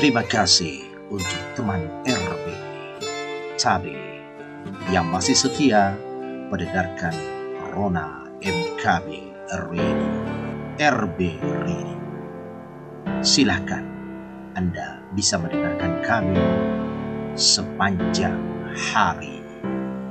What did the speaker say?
Terima kasih untuk teman RB Tabe yang masih setia mendengarkan Rona MKB Radio, RB Radio. Silakan Anda bisa mendengarkan kami sepanjang hari.